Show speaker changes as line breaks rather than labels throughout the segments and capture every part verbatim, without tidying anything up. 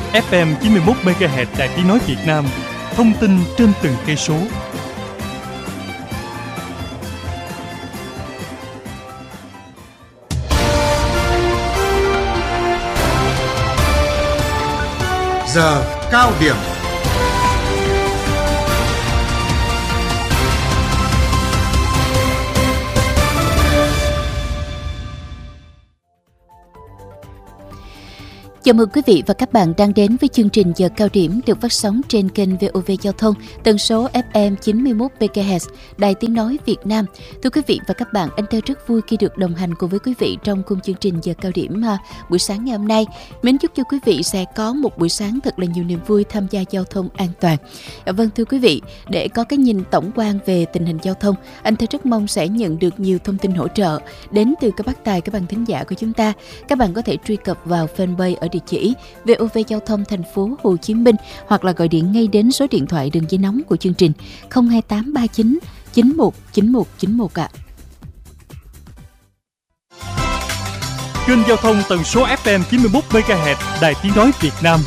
ép em chín mươi mốt mê ga héc Đài Tiếng nói Việt Nam. Thông tin trên từng cây số.
Giờ cao điểm.
Chào mừng quý vị và các bạn đang đến với chương trình Giờ cao điểm được phát sóng trên kênh vê o vê Giao thông, tần số ép em chín mươi mốt mê ga héc, Đài Tiếng nói Việt Nam. Thưa quý vị và các bạn, anh Thơ rất vui khi được đồng hành cùng với quý vị trong khung chương trình Giờ cao điểm buổi sáng ngày hôm nay. Mến chúc cho quý vị sẽ có một buổi sáng thật là nhiều niềm vui tham gia giao thông an toàn. Vâng thưa quý vị, để có cái nhìn tổng quan về tình hình giao thông, anh Thơ rất mong sẽ nhận được nhiều thông tin hỗ trợ đến từ các bác tài, các bạn thính giả của chúng ta. Các bạn có thể truy cập vào fanpage ở địa chỉ vê o vê Giao thông thành phố Hồ Chí Minh hoặc là gọi điện ngay đến số điện thoại đường dây nóng của chương trình không hai tám ba chín chín một chín một chín một ạ.
Kênh giao thông tần số ép em chín mươi mốt mê ga héc Đài Tiếng nói Việt Nam.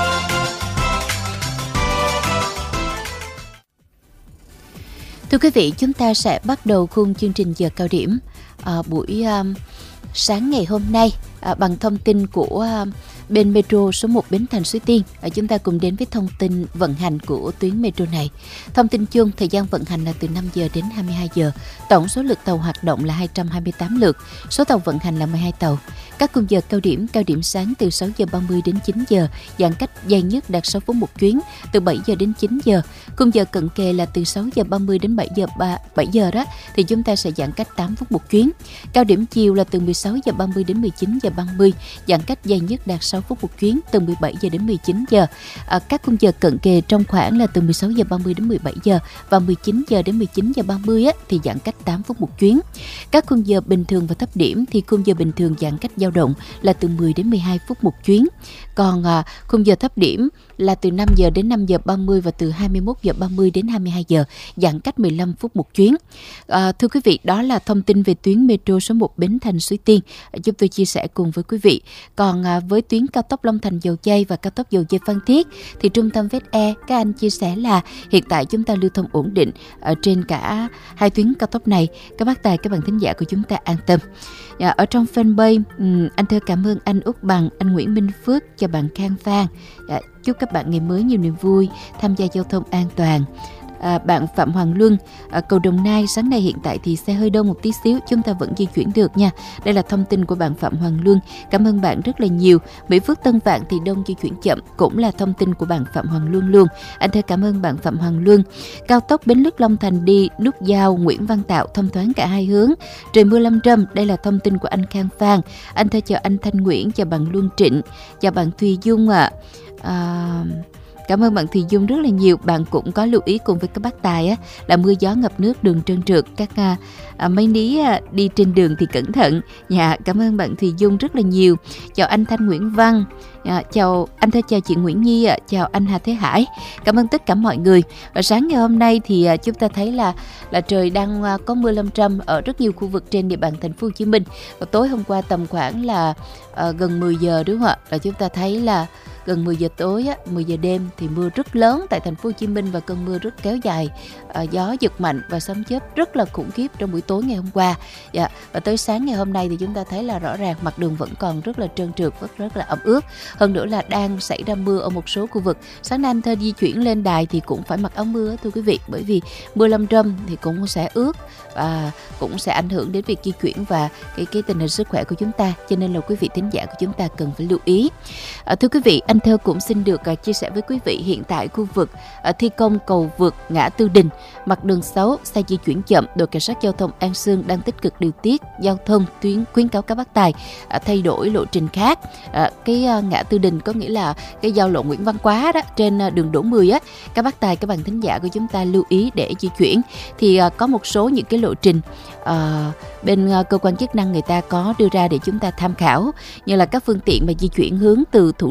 Thưa quý vị, chúng ta sẽ bắt đầu khung chương trình Giờ cao điểm à, buổi um, sáng ngày hôm nay à, bằng thông tin của uh, bên metro số một Bến Thành Suối Tiên. À, chúng ta cùng đến với thông tin vận hành của tuyến metro này. Thông tin chung, thời gian vận hành là từ năm giờ đến hai mươi hai giờ. Tổng số lượt tàu hoạt động là hai trăm hai mươi tám lượt. Số tàu vận hành là mười hai tàu. Các khung giờ cao điểm, cao điểm sáng từ sáu giờ ba mươi đến chín giờ, giãn cách dài nhất đạt sáu phút một chuyến, từ bảy giờ đến chín giờ. Khung giờ cận kề là từ sáu giờ ba mươi đến bảy giờ ba, bảy giờ đó thì chúng ta sẽ giãn cách tám phút một chuyến. Cao điểm chiều là từ mười sáu giờ ba mươi đến mười chín giờ ba mươi, giãn cách dài nhất đạt sáu phút một chuyến, từ mười bảy giờ đến mười chín giờ. À, các khung giờ cận kề trong khoảng là từ mười sáu giờ ba mươi đến mười bảy giờ và mười chín giờ đến mười chín giờ ba mươi á, thì giãn cách tám phút một chuyến. Các khung giờ bình thường và thấp điểm thì khung giờ bình thường giãn cách dao động là từ mười đến mười hai phút một chuyến. Còn à, khung giờ thấp điểm là từ năm giờ đến năm giờ ba mươi và từ hai mươi mốt giờ ba mươi đến hai mươi hai giờ, giãn cách mười lăm phút một chuyến. À, thưa quý vị, đó là thông tin về tuyến metro số một Bến Thành Suối Tiên chúng tôi chia sẻ cùng với quý vị. Còn à, với tuyến cao tốc Long Thành Dầu Giây và cao tốc Dầu Giây Phan Thiết thì trung tâm vê e các anh chia sẻ là hiện tại chúng ta lưu thông ổn định ở trên cả hai tuyến cao tốc này. Các bác tài, các bạn thính giả của chúng ta an tâm. À, ở trong fanpage, um, anh Thơ cảm ơn anh Út Bằng, anh Nguyễn Minh Phước, cho bạn Khang Phan. À, chúc các bạn ngày mới nhiều niềm vui, tham gia giao thông an toàn. À, bạn Phạm Hoàng Luân, à, cầu Đồng Nai, sáng nay hiện tại thì xe hơi đông một tí xíu, chúng ta vẫn di chuyển được nha. Đây là thông tin của bạn Phạm Hoàng Luân. Cảm ơn bạn rất là nhiều. Mỹ Phước Tân Vạn thì đông di chuyển chậm, cũng là thông tin của bạn Phạm Hoàng Luân luôn. Anh Thơ cảm ơn bạn Phạm Hoàng Luân. Cao tốc Bến Lức Long Thành đi nút giao Nguyễn Văn Tạo thông thoáng cả hai hướng. Trời mưa lâm râm, đây là thông tin của anh Khang Phan. Anh Thơ chào anh Thanh Nguyễn, chào bạn Luân Trịnh, chào bạn Thùy Dung ạ. À. À... Cảm ơn bạn Thùy Dung rất là nhiều. Bạn cũng có lưu ý cùng với các bác tài á, là mưa gió ngập nước, đường trơn trượt, các à, à, mấy ní à, đi trên đường thì cẩn thận. Dạ, cảm ơn bạn Thùy Dung rất là nhiều. Chào anh Thanh Nguyễn Văn, à, chào anh Thơ, chào chị Nguyễn Nhi, à, chào anh Hà Thế Hải. Cảm ơn tất cả mọi người. Ở sáng ngày hôm nay thì à, chúng ta thấy là là trời đang à, có mưa lâm râm ở rất nhiều khu vực trên địa bàn thành phố Hồ Chí Minh. Và tối hôm qua tầm khoảng là à, gần mười giờ đúng không ạ? Là chúng ta thấy là gần mười giờ tối, á, mười giờ đêm thì mưa rất lớn tại thành phố Hồ Chí Minh và cơn mưa rất kéo dài, à, gió giật mạnh và sấm chớp rất là khủng khiếp trong buổi tối ngày hôm qua. Dạ, và tới sáng ngày hôm nay thì chúng ta thấy là rõ ràng mặt đường vẫn còn rất là trơn trượt, rất rất là ẩm ướt. Hơn nữa là đang xảy ra mưa ở một số khu vực. Sáng nay anh Thơ di chuyển lên đài thì cũng phải mặc áo mưa thưa quý vị, bởi vì mưa lâm râm thì cũng sẽ ướt và cũng sẽ ảnh hưởng đến việc di chuyển và cái cái tình hình sức khỏe của chúng ta, cho nên là quý vị thính giả của chúng ta cần phải lưu ý. À, thưa quý vị, anh Thơ cũng xin được uh, chia sẻ với quý vị hiện tại khu vực uh, thi công cầu vượt ngã Tư Đình, mặt đường xấu, xe di chuyển chậm, đội cảnh sát giao thông An Sương đang tích cực điều tiết giao thông, tuyến khuyến cáo các bác tài uh, thay đổi lộ trình khác. Uh, cái uh, ngã Tư Đình có nghĩa là cái giao lộ Nguyễn Văn Quá đó, trên uh, đường Đỗ Mười á, các bác tài, các bạn thính giả của chúng ta lưu ý để di chuyển. Thì uh, có một số những cái lộ trình uh, bên uh, cơ quan chức năng người ta có đưa ra để chúng ta tham khảo, như là các phương tiện mà di chuyển hướng từ Thủ Đức mà đi về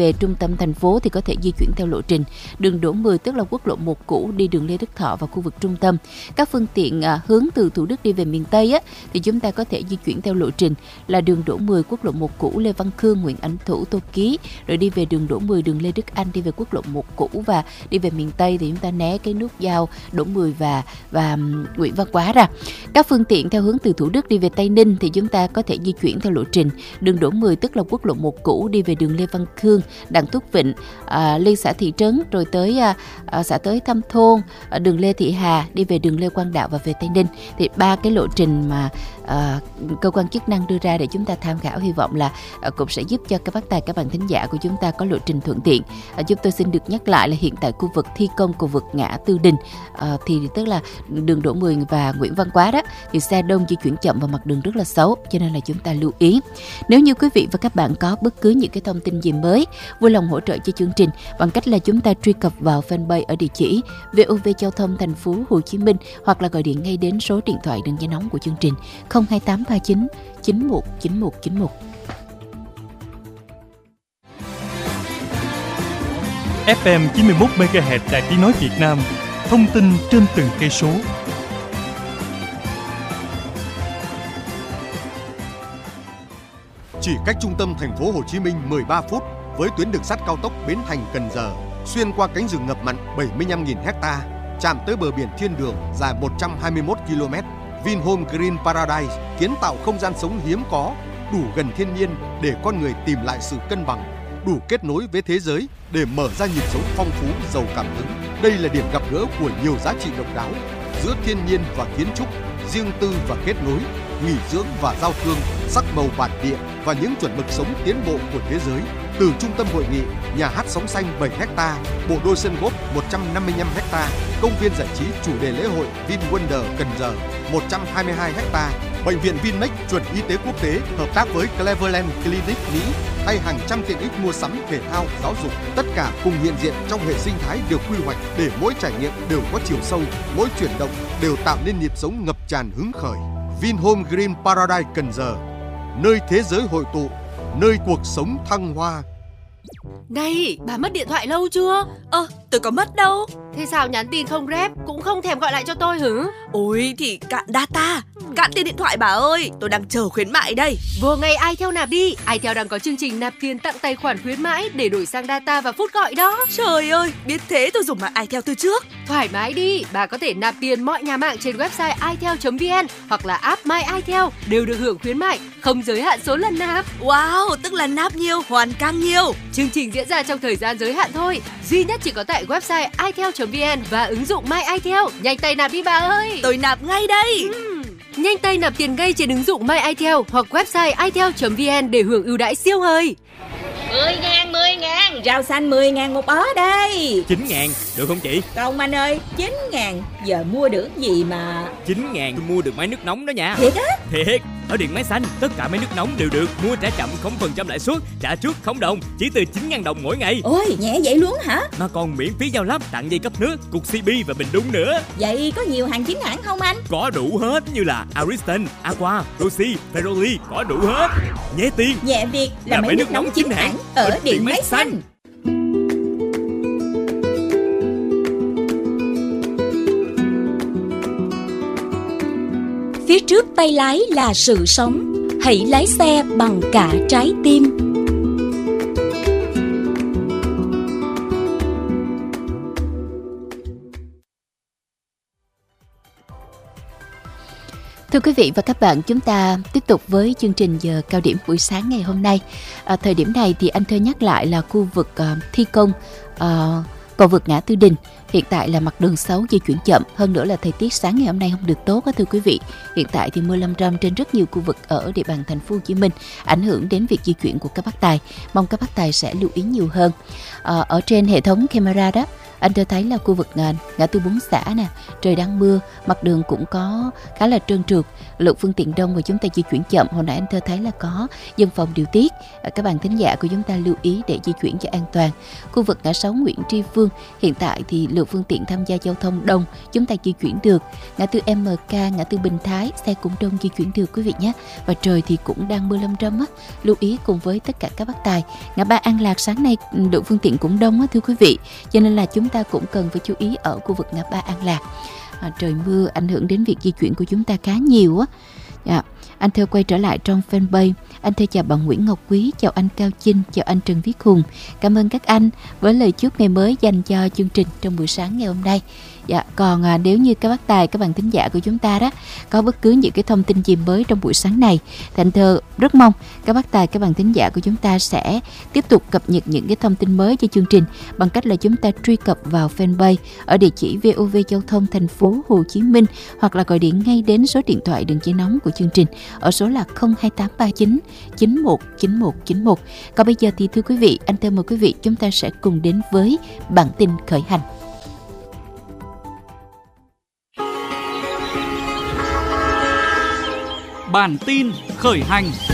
về trung tâm thành phố thì có thể di chuyển theo lộ trình đường Đỗ mười, tức là quốc lộ một cũ đi đường Lê Đức Thọ và khu vực trung tâm. Các phương tiện à, hướng từ Thủ Đức đi về miền Tây á, thì chúng ta có thể di chuyển theo lộ trình là đường Đỗ mười, quốc lộ một cũ, Lê Văn Khương, Nguyễn Ánh Thủ, Tô Ký, rồi đi về đường Đỗ mười, đường Lê Đức Anh đi về quốc lộ một cũ, và đi về miền Tây thì chúng ta né cái nút giao Đỗ mười và và Nguyễn Văn Quá ra. Các phương tiện theo hướng từ Thủ Đức đi về Tây Ninh thì chúng ta có thể di chuyển theo lộ trình đường Đỗ mười, tức là quốc lộ một cũ, đi về đường Lê Văn Khương, Đặng Thúc Vịnh, à, liên xã Thị Trấn, rồi tới à, à, xã tới Thăm Thôn, à, đường Lê Thị Hà, đi về đường Lê Quang Đạo và về Tây Ninh. Thì ba cái lộ trình mà à, cơ quan chức năng đưa ra để chúng ta tham khảo, hy vọng là à, cũng sẽ giúp cho các bác tài, các bạn thính giả của chúng ta có lộ trình thuận tiện. À, chúng tôi xin được nhắc lại là hiện tại khu vực thi công cầu vượt ngã Tư Đình, à, thì tức là đường Đỗ mười và Nguyễn Văn Quá đó, thì xe đông di chuyển chậm và mặt đường rất là xấu, cho nên là chúng ta lưu ý. Nếu như quý vị và các bạn có bất cứ những cái thông tin gì mới, vui lòng hỗ trợ cho chương trình bằng cách là chúng ta truy cập vào fanpage ở địa chỉ vê o vê Giao thông Thành phố Hồ Chí Minh, hoặc là gọi điện ngay đến số điện thoại đường dây nóng của chương trình không hai tám ba chín chín một chín một chín một.
ép em chín mươi mốt mê ga héc Đài Tiếng nói Việt Nam, thông tin trên từng cây số.
Chỉ cách trung tâm thành phố Hồ Chí Minh mười ba phút với tuyến đường sắt cao tốc Bến Thành - Cần Giờ, xuyên qua cánh rừng ngập mặn bảy mươi lăm nghìn héc-ta, chạm tới bờ biển thiên đường dài một trăm hai mươi mốt ki lô mét. Vinhome Green Paradise kiến tạo không gian sống hiếm có, đủ gần thiên nhiên để con người tìm lại sự cân bằng, đủ kết nối với thế giới để mở ra nhịp sống phong phú, giàu cảm hứng. Đây là điểm gặp gỡ của nhiều giá trị độc đáo giữa thiên nhiên và kiến trúc, riêng tư và kết nối, nghỉ dưỡng và giao thương, sắc màu bản địa và những chuẩn mực sống tiến bộ của thế giới. Từ trung tâm hội nghị, nhà hát sóng xanh bảy héc-ta, bộ đôi sân golf một trăm năm mươi lăm héc-ta, công viên giải trí chủ đề lễ hội VinWonder Cần Giờ một trăm hai mươi hai héc-ta, bệnh viện Vinmec chuẩn y tế quốc tế hợp tác với Cleveland Clinic Mỹ, hay hàng trăm tiện ích mua sắm, thể thao, giáo dục, tất cả cùng hiện diện trong hệ sinh thái được quy hoạch để mỗi trải nghiệm đều có chiều sâu, mỗi chuyển động đều tạo nên nhịp sống ngập tràn hứng khởi. Vinhome Green Paradise Cần Giờ, nơi thế giới hội tụ, nơi cuộc sống thăng hoa.
Này, bà mất điện thoại lâu chưa?
Ơ, tôi có mất đâu.
Thế sao nhắn tin không rep, cũng không thèm gọi lại cho tôi hử?
Ôi thì cạn data, cạn tiền điện thoại bà ơi, tôi đang chờ khuyến mại đây.
Vừa ngày iTel nạp đi, iTel đang có chương trình nạp tiền tặng tài khoản khuyến mãi để đổi sang data và phút gọi đó.
Trời ơi, biết thế tôi dùng mạng iTel từ trước.
Thoải mái đi, bà có thể nạp tiền mọi nhà mạng trên website itel chấm vn hoặc là app My iTel đều được hưởng khuyến mại, không giới hạn số lần nạp.
Wow, tức là nạp nhiều hoàn càng nhiều.
Chương trình diễn ra trong thời gian giới hạn thôi, duy nhất chỉ có tại website itel chấm vn và ứng dụng My iTel. Nhanh tay nạp đi bà ơi.
Tôi nạp ngay đây.
Uhm. Nhanh tay nạp tiền ngay trên ứng dụng My iTel hoặc website itel chấm vn để hưởng ưu đãi siêu hời.
mười ngàn, mười ngàn, rau xanh mười ngàn một bó đây.
chín ngàn, được không chị?
Không anh ơi, chín ngàn, giờ mua được gì mà.
chín ngàn tôi mua được máy nước nóng đó nha.
Thiệt á?
Thiệt, ở Điện Máy Xanh, tất cả máy nước nóng đều được mua trả chậm không phần trăm lãi suất, trả trước không đồng, chỉ từ chín ngàn đồng mỗi ngày.
Ôi, nhẹ vậy luôn hả?
Mà còn miễn phí giao lắp, tặng dây cấp nước, cục xê bê và bình đun nữa.
Vậy có nhiều hàng chính hãng không anh?
Có đủ hết, như là Ariston, Aqua, Rossi, Ferroli, có đủ hết. Nhẹ tiền,
nhẹ việc là, là máy, máy nước nóng chính hãng ở, ở Điện Máy Xanh.
Phía trước tay lái là sự sống, hãy lái xe bằng cả trái tim.
Thưa quý vị và các bạn, chúng ta tiếp tục với chương trình giờ cao điểm buổi sáng ngày hôm nay. À, thời điểm này thì anh Thơ nhắc lại là khu vực uh, thi công uh, cầu vượt ngã Tư Đình. Hiện tại là mặt đường xấu, di chuyển chậm, hơn nữa là thời tiết sáng ngày hôm nay không được tốt đó thưa quý vị. Hiện tại thì mưa lâm râm trên rất nhiều khu vực ở địa bàn thành phố Hồ Chí Minh, ảnh hưởng đến việc di chuyển của các bác tài. Mong các bác tài sẽ lưu ý nhiều hơn. À, ở trên hệ thống camera đó, Anh Thơ thấy là khu vực ngã, ngã tư Bốn Xã nè, trời đang mưa, mặt đường cũng có khá là trơn trượt, lượng phương tiện đông và chúng ta di chuyển chậm. Hồi nãy anh Thơ thấy là có dân phòng điều tiết, các bạn thính giả của chúng ta lưu ý để di chuyển cho an toàn. Khu vực ngã sáu Nguyễn Tri Phương hiện tại thì lượng phương tiện tham gia giao thông đông, chúng ta di chuyển được. Ngã tư em ca, ngã tư Bình Thái xe cũng đông, di chuyển được quý vị nhé. Và trời thì cũng đang mưa lâm râm á, lưu ý cùng với tất cả các bác tài. Ngã ba An Lạc sáng nay lượng phương tiện cũng đông á thưa quý vị, cho nên là chúng ta cũng cần phải chú ý ở khu vực ngã ba An Lạc. À, trời mưa ảnh hưởng đến việc di chuyển của chúng ta khá nhiều á. Dạ. Anh Thơ quay trở lại trong fanpage. Anh Thơ chào bạn Nguyễn Ngọc Quý, chào anh Cao Chinh, chào anh Trần Viết Hùng. Cảm ơn các anh với lời chúc ngày mới dành cho chương trình trong buổi sáng ngày hôm nay. Dạ, còn à, nếu như các bác tài, các bạn thính giả của chúng ta đó có bất cứ những cái thông tin gì mới trong buổi sáng này, thì anh Thơ rất mong các bác tài, các bạn thính giả của chúng ta sẽ tiếp tục cập nhật những cái thông tin mới cho chương trình bằng cách là chúng ta truy cập vào fanpage ở địa chỉ vê o vê Giao thông thành phố Hồ Chí Minh, hoặc là gọi điện ngay đến số điện thoại đường dây nóng của chương trình ở số là không hai tám ba chín chín một chín một chín một. Còn bây giờ thì thưa quý vị, anh Thơ mời quý vị chúng ta sẽ cùng đến với bản tin khởi hành.
Bản tin khởi hành.